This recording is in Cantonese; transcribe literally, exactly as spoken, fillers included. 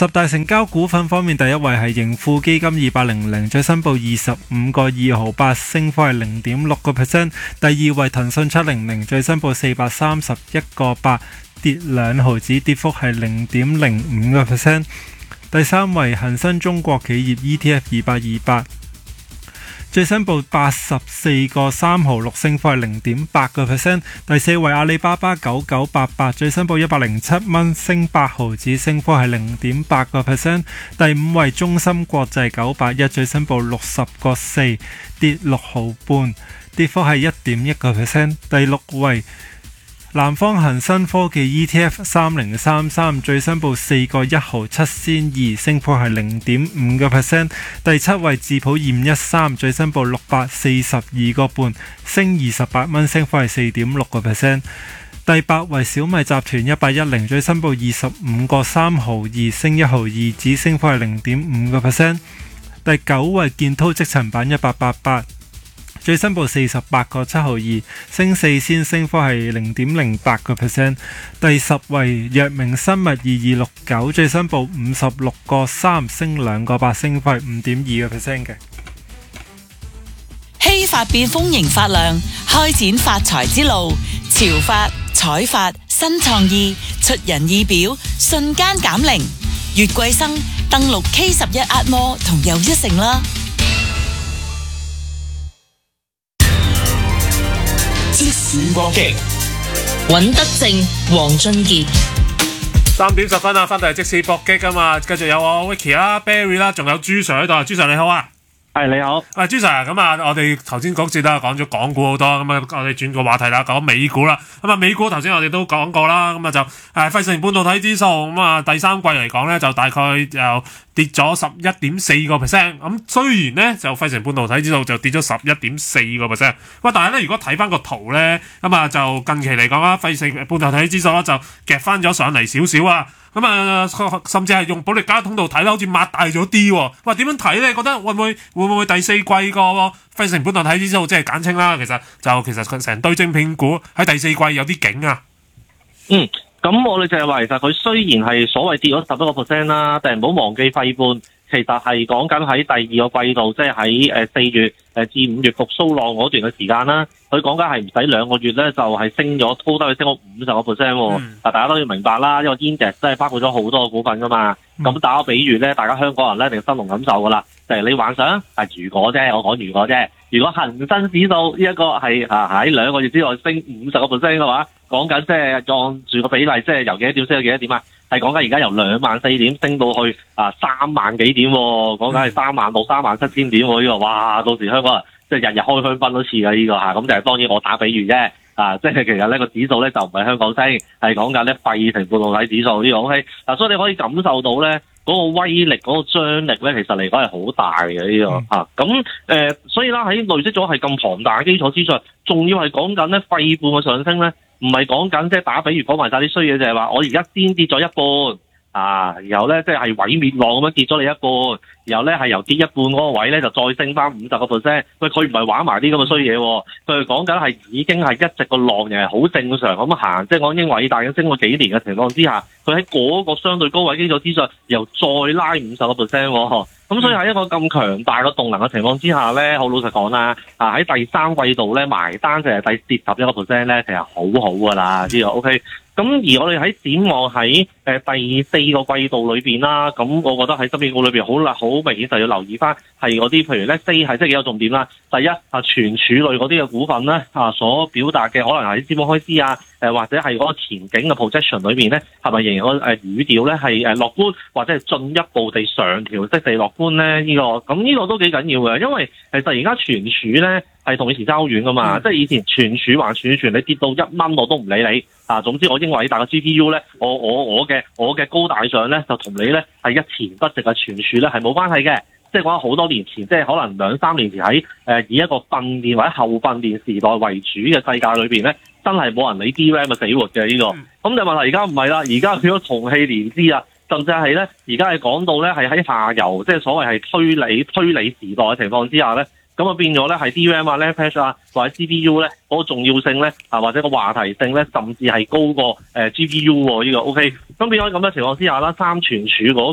十大成交股份方面，第一位係盈富基金二八零零，最新報二十五個二毫八，升幅係零點六個 percent。第二位騰訊七零零，最新報四百三十一個八，跌兩毫子，跌幅係零點零五個 percent。第三位恒生中國企業 E T F 二八二八，最新報八十四個三毫六，升幅係零點八個 percent。第四位阿里巴巴九九八八，最新報一百零七蚊，升八毫子，升幅係零點八個 percent。第五位中芯國際九八一，最新報六十個四，跌六毫半，跌幅係一點一個 percent。第六位南方恒生科技 E T F 三零三三，最新報四個一毫七仙二，升幅係零點五個 percent。第七位智普二五一三，最新報六百四十二個半，升二十八蚊，升幅係四點六個 percent。第八位小米集團一八一零，最新報二十五個三毫二，升一毫二，只升幅係零點五個 percent。第九位建滔積層板一八八八，最新報四十八個七毫二，升四仙，升幅係零點零八個 percent。第十位藥明生物二二六九，最新報五十六個三，升兩個八，升幅係五點二個 percent 嘅。 希法變豐盈發亮，開展發財之路。潮發、彩發、新創意，出人意表，瞬間減齡。月桂生登錄 K 十一 Atmore 同又一城啦。 即時搏擊， 尹德正、黃俊傑。 三點十分啊，翻到嚟即時搏擊啊嘛，繼續有我 Vicky 啦、Barry 啦，仲有朱 Sir 喺度。朱 Sir 你好啊！ 係你好， 啊朱 Sir，咁啊，我哋頭先嗰節都講咗港股好多，咁啊，我哋轉個話題啦，講美股啦。咁啊，美股頭先我哋都講過啦，咁啊就誒費城半導體指數，咁啊第三季嚟講咧，就大概又跌咗十一點四個 percent。咁雖然咧就費城半導體指數就跌咗十一點四個 percent，喂，但係咧如果睇翻個圖咧，咁啊就近期嚟講啦，費城半導體指數咧就夾翻咗上嚟少少啊。咁啊，甚至係用保力加通道睇啦，好似擘大咗啲喎。哇，點樣睇咧？覺得會唔會會唔會第四季個費城半導體指數即係簡稱啦？其實就其實成堆晶片股喺第四季有啲景啊。 嗯，咁我哋就係話，其實佢雖然係所謂跌咗十一個 percent 啦，但係唔好忘記費半其實係講緊喺第二個季度，即係喺誒四月誒至五月復甦浪嗰段嘅時間啦。佢講緊係唔使兩個月咧，就係、是、升咗，高低升咗五十個 percent 喎。啊、嗯，大家都要明白啦，因為 index 真係包括咗好多個股份噶嘛。咁、嗯、打個比喻咧，大家香港人咧一定心同感受噶啦。就係、是、你幻想係如果啫，我講如果啫。如果恒生指數呢一個係啊喺兩個月之內升五十個 percent 嘅話，講緊即係按住個比例，即係由幾多點升到幾多點啊？係講緊而家由兩萬四點升到去啊三萬幾點喎，講緊係三萬六、三萬七千點喎呢個，哇！到時香港人即係日日開香檳都似嘅呢個嚇，咁就係當然我打比喻啫，啊，即係其實呢個指數咧就唔係香港升，係講緊咧費城半導體指數呢個 OK，嗱，所以你可以感受到咧嗰個威力、嗰個張力咧，其實嚟講係好大嘅呢個嚇，咁誒，所以啦喺累積咗係咁龐大嘅基礎之上，仲要係講緊咧費半嘅上升咧。唔係講緊即係打比喻講埋晒啲衰嘢，就係話我而家先跌咗一半啊，然後咧即係毀滅浪咁樣跌咗你一半，然後咧係由跌一半嗰個位咧就再升翻五十個 percent。喂，佢唔係玩埋啲咁嘅衰嘢，佢係講緊係已經係一直個浪又係好正常咁行，即係我已經偉大咁升過幾年嘅情況之下，佢喺嗰個相對高位基礎之上，又再拉五十個 percent。咁所以喺一個咁強大嘅動能嘅情況之下咧，好老實講啦，啊喺第三季度咧埋單就係第跌十一個 percent 咧，其實好好噶啦，呢個 OK。咁而我哋喺展望喺誒第四個季度裏邊啦，咁我覺得喺芯片股裏邊好啦，好明顯就要留意翻係嗰啲，譬如咧 C 係即係幾有重點啦。第一啊，存儲類嗰啲嘅股份咧啊，所表達嘅可能係啲資本開支啊，誒或者係嗰個前景嘅 projection 裏邊咧，係咪仍然個誒語調咧係誒樂觀，或者係進一步地上調即地樂觀咧？呢、這個咁呢個都幾緊要嘅，因為其實而家存儲咧係同以前爭好遠噶嘛，嗯、即係以前存儲還存存，你跌到一蚊我都唔理你啊。總之我英偉達嘅 G P U 咧，我我我嘅我嘅高大上咧就同你咧係一錢不值嘅存儲咧係冇關係嘅。即係講好多年前，即係可能兩三年前喺誒、呃、以一個訓練或者後訓練時代為主嘅世界裏邊咧，真係冇人理 D RAM 嘅死活嘅呢、這個。咁就問題而家唔係啦，而家變咗同氣連枝啊，甚至係咧而家係講到咧係喺下游，即係所謂係推理推理時代嘅情況之下咧，咁啊變咗咧係 D RAM 啊、Lam Patch 啊或者 C P U 咧嗰、那個重要性咧啊或者個話題性咧，甚至係高過誒、呃、G P U 喎呢、這個 OK。咁變咗咁嘅情況之下啦，三存儲嗰